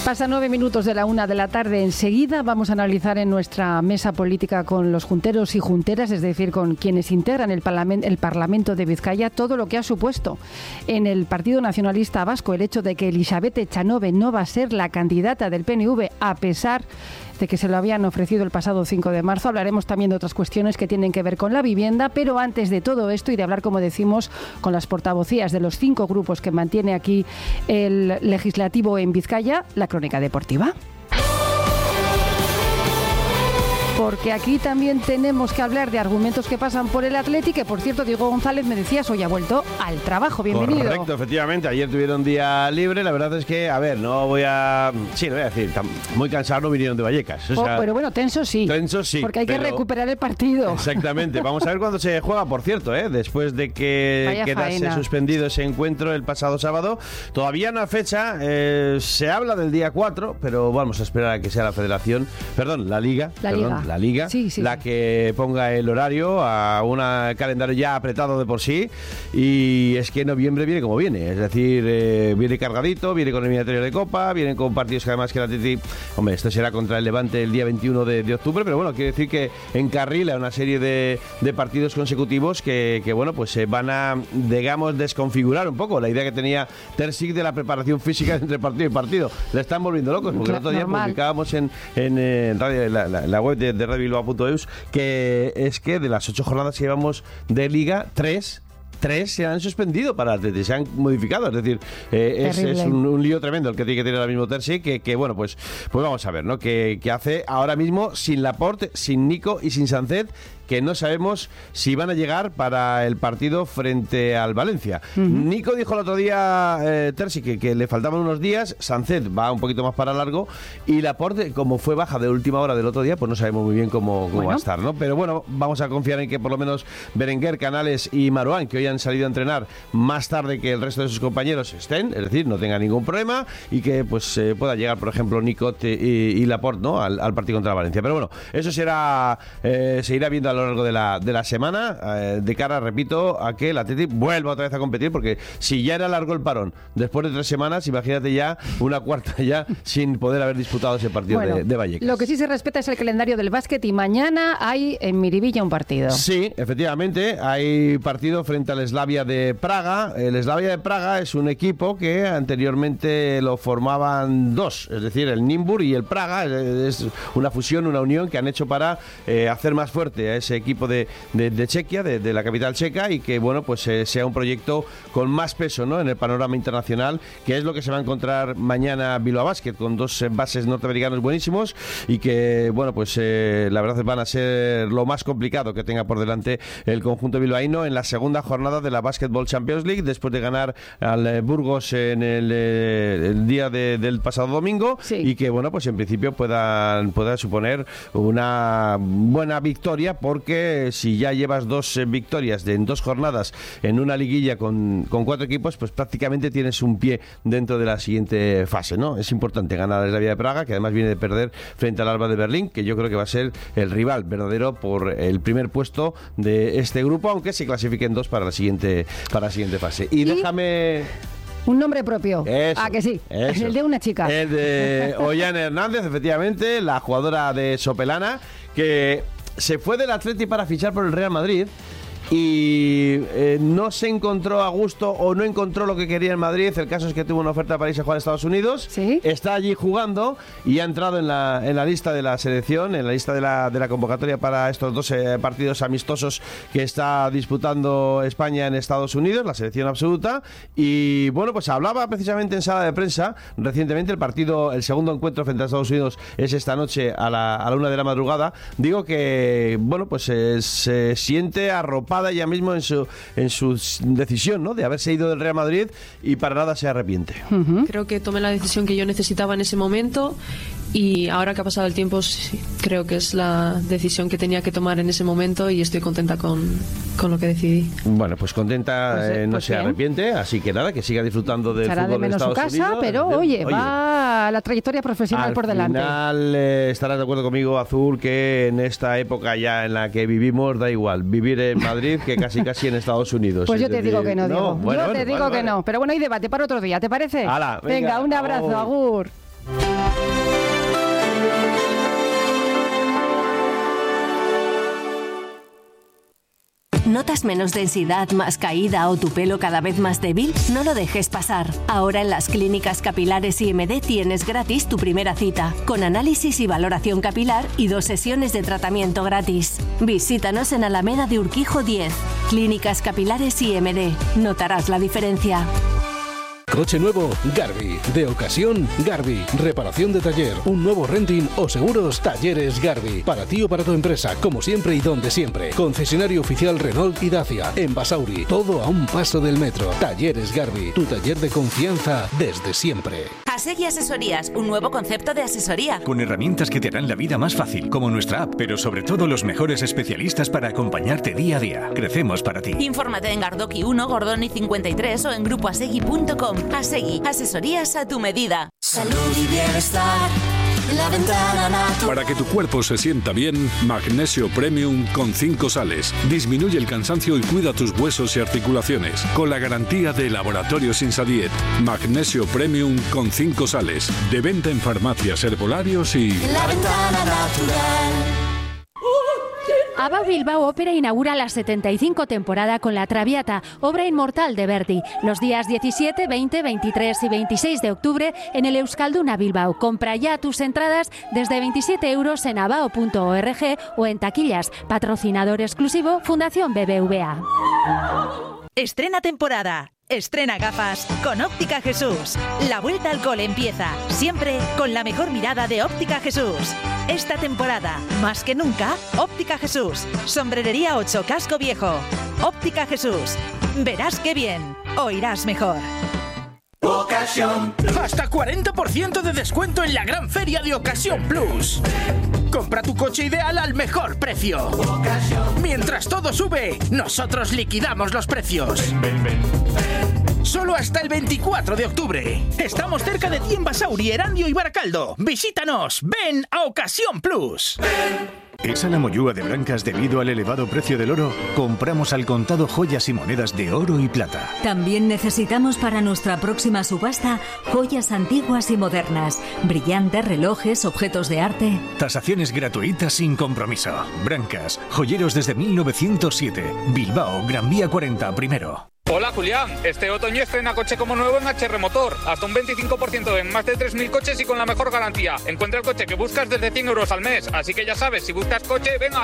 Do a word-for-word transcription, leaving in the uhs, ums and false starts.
Pasan nueve minutos de la una de la tarde. Enseguida vamos a analizar en nuestra mesa política con los junteros y junteras, es decir, con quienes integran el, parlament, el Parlamento de Vizcaya, todo lo que ha supuesto en el Partido Nacionalista Vasco el hecho de que Elizabeth Echanove no va a ser la candidata del P N V a pesar de que se lo habían ofrecido el pasado cinco de marzo. Hablaremos también de otras cuestiones que tienen que ver con la vivienda, pero antes de todo esto y de hablar, como decimos, con las portavocías de los cinco grupos que mantiene aquí el legislativo en Vizcaya, la crónica deportiva. Porque aquí también tenemos que hablar de argumentos que pasan por el Atleti, que por cierto, Diego González, me decías, hoy ha vuelto al trabajo. Bienvenido. Correcto, efectivamente. Ayer tuvieron día libre. La verdad es que, a ver, no voy a... Sí, lo voy a decir. Muy cansado no vinieron de Vallecas. O sea, oh, pero bueno, tenso sí. Tenso sí. Porque hay pero... que recuperar el partido. Exactamente. Vamos a ver cuándo se juega, por cierto, ¿eh? Después de que Vaya quedase faena. suspendido ese encuentro el pasado sábado. Todavía no hay fecha. Eh, se habla del día cuatro, pero vamos a esperar a que sea la Federación... Perdón, la Liga. La perdón, Liga. La Liga. Sí, sí. La que ponga el horario a un calendario ya apretado de por sí, y es que noviembre viene como viene, es decir, eh, viene cargadito, viene con eliminatorias de Copa, viene con partidos que además que la Atleti, hombre, esto será contra el Levante el día veintiuno de, de octubre, pero bueno, quiere decir que encarrila una serie de, de partidos consecutivos que, que bueno, pues se van a, digamos, desconfigurar un poco la idea que tenía Terzic de la preparación física entre partido y partido. La están volviendo locos, porque el otro día Normal. publicábamos en, en, en radio, la, la, la web de, de Radio Bilbao punto eus que es que de las ocho jornadas que llevamos de Liga, tres Tres se han suspendido para Atleti, se han modificado, es decir, eh, es, es un, un lío tremendo el que tiene que tener ahora mismo Terzic, que, que bueno, pues, pues vamos a ver, ¿no? Que, que hace ahora mismo sin Laporte, sin Nico y sin Sánchez, que no sabemos si van a llegar para el partido frente al Valencia. Uh-huh. Nico dijo el otro día, eh, Terzic, que, que le faltaban unos días, Sánchez va un poquito más para largo, y Laporte, como fue baja de última hora del otro día, pues no sabemos muy bien cómo, cómo bueno. va a estar, ¿no? Pero bueno, vamos a confiar en que por lo menos Berenguer, Canales y Marouane, que hoy han salido a entrenar más tarde que el resto de sus compañeros, estén, es decir, no tengan ningún problema, y que pues eh, pueda llegar, por ejemplo, Nico y, y Laporte, ¿no? Al, al partido contra Valencia. Pero bueno, eso será, eh, se irá viendo a lo largo de la, de la semana, eh, de cara, repito, a que el Atleti vuelva otra vez a competir, porque si ya era largo el parón después de tres semanas, imagínate ya una cuarta ya sin poder haber disputado ese partido bueno, de, de Vallecas. Lo que sí se respeta es el calendario del básquet, y mañana hay en Miribilla un partido. Sí, efectivamente, hay partido frente al Slavia de Praga. El Slavia de Praga es un equipo que anteriormente lo formaban dos, es decir, el Nimbur y el Praga. Es una fusión, una unión que han hecho para eh, hacer más fuerte a ese equipo de, de, de Chequia, de, de la capital checa, y que bueno, pues eh, sea un proyecto con más peso, ¿no?, en el panorama internacional, que es lo que se va a encontrar mañana Bilbao Basket, con dos eh, bases norteamericanos buenísimos, y que bueno, pues eh, la verdad van a ser lo más complicado que tenga por delante el conjunto bilbaíno en la segunda jornada de la Basketball Champions League, después de ganar al eh, Burgos en el, eh, el día de, del pasado domingo, sí. Y que bueno, pues en principio puedan, pueda suponer una buena victoria, porque si ya llevas dos eh, victorias de, en dos jornadas en una liguilla con, con cuatro equipos, pues prácticamente tienes un pie dentro de la siguiente fase, ¿no? Es importante ganar el Slavia de Praga, que además viene de perder frente al Alba de Berlín, que yo creo que va a ser el rival verdadero por el primer puesto de este grupo, aunque se clasifiquen dos para la siguiente, para la siguiente fase. Y, y... déjame... Un nombre propio. Eso, ¿A que sí? Eso. El de una chica. El de Ollane Hernández, efectivamente, la jugadora de Sopelana, que se fue del Atleti para fichar por el Real Madrid y eh, no se encontró a gusto o no encontró lo que quería en Madrid. El caso es que tuvo una oferta para irse a jugar a Estados Unidos. ¿Sí? Está allí jugando y ha entrado en la, en la lista de la selección, en la lista de la, de la convocatoria para estos dos eh, partidos amistosos que está disputando España en Estados Unidos, la selección absoluta. Y bueno, pues hablaba precisamente en sala de prensa recientemente. El partido, el segundo encuentro frente a Estados Unidos es esta noche a la, a la una de la madrugada. Digo que bueno, pues eh, se siente arropada ella mismo en su en su decisión, ¿no?, de haberse ido del Real Madrid, y para nada se arrepiente. Uh-huh. Creo que tomé la decisión que yo necesitaba en ese momento, y ahora que ha pasado el tiempo, sí, creo que es la decisión que tenía que tomar en ese momento, y estoy contenta con, con lo que decidí. Bueno, pues contenta, pues, eh, no pues se bien. arrepiente, así que nada, que siga disfrutando del Estará fútbol de menos en Estados su casa, Unidos. pero de, oye, oye, va la trayectoria profesional por delante. Al final eh, estarás de acuerdo conmigo, Azul, que en esta época ya en la que vivimos da igual vivir en Madrid que casi casi en Estados Unidos. Pues yo te decir, digo que no, Diego. No, bueno, yo te bueno, digo vale, que vale. no. Pero bueno, hay debate para otro día, ¿te parece? Hala, venga, venga, un abrazo, agur. agur. ¿Notas menos densidad, más caída o tu pelo cada vez más débil? No lo dejes pasar. Ahora en las clínicas capilares I M D tienes gratis tu primera cita, con análisis y valoración capilar y dos sesiones de tratamiento gratis. Visítanos en Alameda de Urquijo diez. Clínicas capilares I M D. Notarás la diferencia. Coche nuevo, Garbi. De ocasión, Garbi. Reparación de taller, un nuevo renting o seguros, Talleres Garbi. Para ti o para tu empresa, como siempre y donde siempre. Concesionario oficial Renault y Dacia. En Basauri, todo a un paso del metro. Talleres Garbi, tu taller de confianza desde siempre. Asegui Asesorías, un nuevo concepto de asesoría. Con herramientas que te harán la vida más fácil, como nuestra app, pero sobre todo los mejores especialistas para acompañarte día a día. Crecemos para ti. Infórmate en Gardoki uno, Gordoni cincuenta y tres o en grupo asegui punto com. Asegui, asesorías a tu medida. Salud y bienestar. La Ventana Natural. Para que tu cuerpo se sienta bien, Magnesio Premium con cinco sales. Disminuye el cansancio y cuida tus huesos y articulaciones. Con la garantía de Laboratorios Insadiet. Magnesio Premium con cinco sales. De venta en farmacias, herbolarios y... La Ventana Natural. ABBA Bilbao Ópera inaugura la setenta y cinco temporada con La Traviata, obra inmortal de Verdi, los días diecisiete, veinte, veintitrés y veintiséis de octubre en el Euskalduna Bilbao. Compra ya tus entradas desde veintisiete euros en abao punto org o en taquillas. Patrocinador exclusivo Fundación B B V A. Estrena temporada. Estrena gafas con Óptica Jesús. La vuelta al cole empieza, siempre con la mejor mirada de Óptica Jesús. Esta temporada, más que nunca, Óptica Jesús. Sombrerería ocho, Casco Viejo. Óptica Jesús. Verás qué bien, oirás mejor. Ocasión. Hasta cuarenta por ciento de descuento en la gran feria de Ocasión Plus. Compra tu coche ideal al mejor precio. Ocasión. Mientras todo sube, nosotros liquidamos los precios. Ven, ven, ven. Solo hasta el veinticuatro de octubre. Estamos cerca de ti en Basauri, Erandio y Baracaldo. Visítanos. Ven a Ocasión Plus. Ven. ¿Es a la mollúa de Brancas debido al elevado precio del oro? Compramos al contado joyas y monedas de oro y plata. También necesitamos para nuestra próxima subasta joyas antiguas y modernas, brillantes, relojes, objetos de arte. Tasaciones gratuitas sin compromiso. Brancas, joyeros desde mil novecientos siete. Bilbao, Gran Vía cuarenta, primero. Hola Julián, este otoño estrena coche como nuevo en H R Motor, hasta un veinticinco por ciento en más de tres mil coches y con la mejor garantía. Encuentra el coche que buscas desde cien euros al mes, así que ya sabes, si buscas coche, venga